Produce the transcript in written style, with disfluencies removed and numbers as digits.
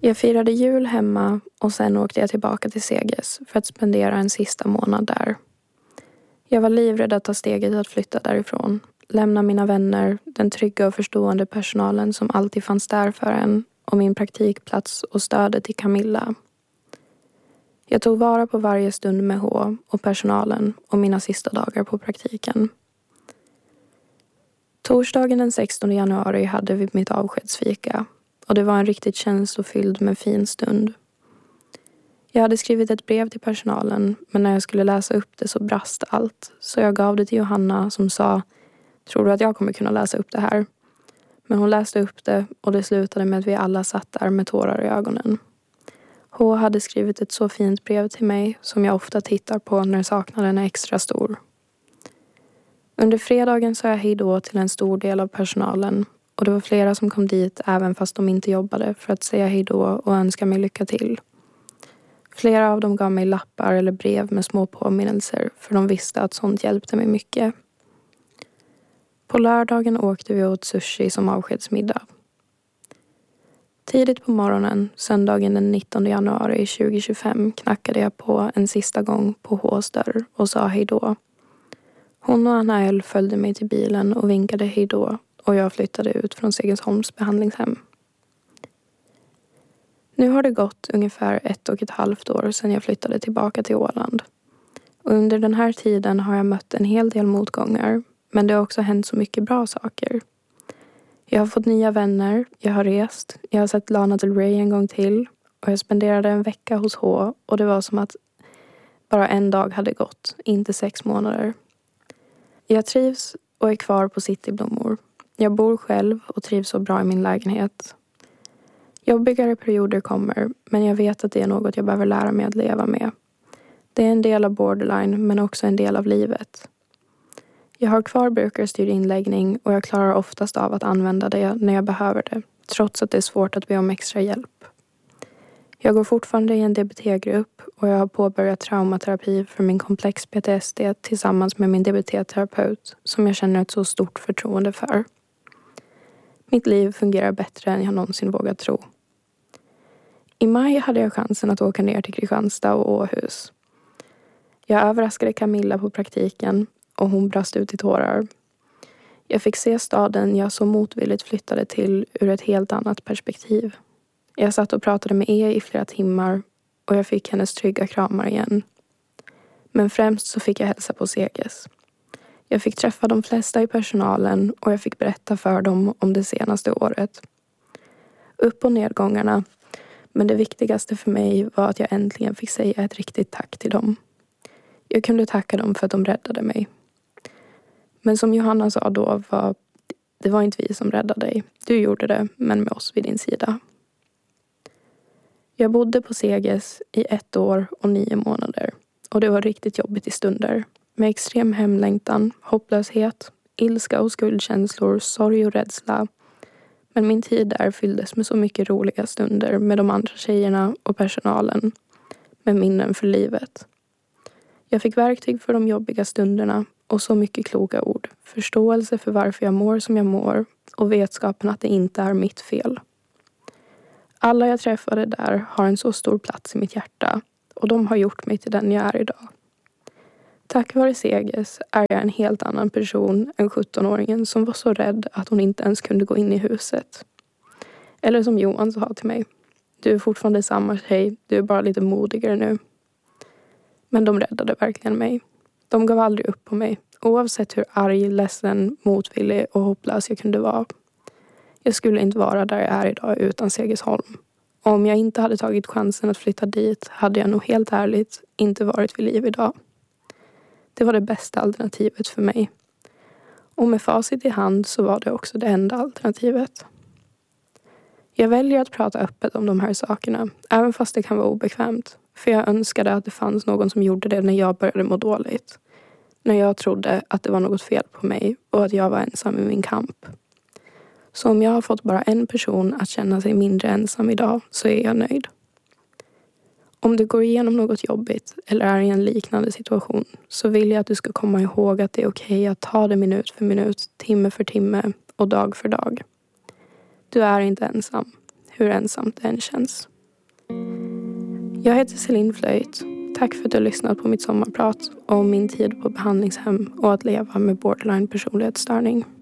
Jag firade jul hemma och sen åkte jag tillbaka till Seges för att spendera en sista månad där. Jag var livrädd att ta steget att flytta därifrån. Lämna mina vänner, den trygga och förstående personalen som alltid fanns där för en och min praktikplats och stödet till Camilla. Jag tog vara på varje stund med H och personalen och mina sista dagar på praktiken. Torsdagen den 16 januari hade vi mitt avskedsfika och det var en riktigt känslofylld men fin stund. Jag hade skrivit ett brev till personalen men när jag skulle läsa upp det så brast allt så jag gav det till Johanna som sa: "Tror du att jag kommer kunna läsa upp det här?" Men hon läste upp det och det slutade med att vi alla satt där med tårar i ögonen. H hade skrivit ett så fint brev till mig som jag ofta tittar på när saknaden är extra stor. Under fredagen sa jag hej då till en stor del av personalen och det var flera som kom dit även fast de inte jobbade för att säga hej då och önska mig lycka till. Flera av dem gav mig lappar eller brev med små påminnelser för de visste att sånt hjälpte mig mycket. På lördagen åkte vi åt sushi som avskedsmiddag. Tidigt på morgonen, söndagen den 19 januari 2025, knackade jag på en sista gång på Hs dörr och sa hej då. Hon och Anna-El följde mig till bilen och vinkade hej då och jag flyttade ut från Segelholms behandlingshem. Nu har det gått ungefär 1,5 år sedan jag flyttade tillbaka till Åland. Och under den här tiden har jag mött en hel del motgångar, men det har också hänt så mycket bra saker. Jag har fått nya vänner, jag har rest, jag har sett Lana Del Rey en gång till och jag spenderade en vecka hos H och det var som att bara en dag hade gått, inte 6 månader. Jag trivs och är kvar på Cityblommor. Jag bor själv och trivs så bra i min lägenhet. Jobbigare perioder kommer, men jag vet att det är något jag behöver lära mig att leva med. Det är en del av borderline, men också en del av livet. Jag har kvar brukarstyrd inläggning och jag klarar oftast av att använda det när jag behöver det, trots att det är svårt att be om extra hjälp. Jag går fortfarande i en DBT-grupp och jag har påbörjat traumaterapi för min komplex PTSD tillsammans med min DBT-terapeut som jag känner ett så stort förtroende för. Mitt liv fungerar bättre än jag någonsin vågat tro. I maj hade jag chansen att åka ner till Kristianstad och Åhus. Jag överraskade Camilla på praktiken och hon brast ut i tårar. Jag fick se staden jag så motvilligt flyttade till ur ett helt annat perspektiv. Jag satt och pratade med i flera timmar och jag fick hennes trygga kramar igen. Men främst så fick jag hälsa på Seges. Jag fick träffa de flesta i personalen och jag fick berätta för dem om det senaste året. Upp- och nedgångarna, men det viktigaste för mig var att jag äntligen fick säga ett riktigt tack till dem. Jag kunde tacka dem för att de räddade mig. Men som Johanna sa då det var inte vi som räddade dig. Du gjorde det, men med oss vid din sida. Jag bodde på Seges i 1 år och 9 månader. Och det var riktigt jobbigt i stunder. Med extrem hemlängtan, hopplöshet, ilska och skuldkänslor, sorg och rädsla. Men min tid där fylldes med så mycket roliga stunder med de andra tjejerna och personalen. Med minnen för livet. Jag fick verktyg för de jobbiga stunderna och så mycket kloka ord. Förståelse för varför jag mår som jag mår och vetskapen att det inte är mitt fel. Alla jag träffade där har en så stor plats i mitt hjärta och de har gjort mig till den jag är idag. Tack vare Seges är jag en helt annan person än 17-åringen som var så rädd att hon inte ens kunde gå in i huset. Eller som Johan sa till mig: "Du är fortfarande samma tjej, du är bara lite modigare nu." Men de räddade verkligen mig. De gav aldrig upp på mig, oavsett hur arg, ledsen, motvillig och hopplös jag kunde vara. Jag skulle inte vara där jag är idag utan Segelholm. Och om jag inte hade tagit chansen att flytta dit hade jag nog helt ärligt inte varit vid liv idag. Det var det bästa alternativet för mig. Och med facit i hand så var det också det enda alternativet. Jag väljer att prata öppet om de här sakerna, även fast det kan vara obekvämt. För jag önskade att det fanns någon som gjorde det när jag började må dåligt. När jag trodde att det var något fel på mig och att jag var ensam i min kamp. Så om jag har fått bara en person att känna sig mindre ensam idag så är jag nöjd. Om du går igenom något jobbigt eller är i en liknande situation så vill jag att du ska komma ihåg att det är okej att ta det minut för minut, timme för timme och dag för dag. Du är inte ensam, hur ensamt det än känns. Jag heter Celine Flöjt. Tack för att du har lyssnat på mitt sommarprat om min tid på behandlingshem och att leva med borderline personlighetsstörning.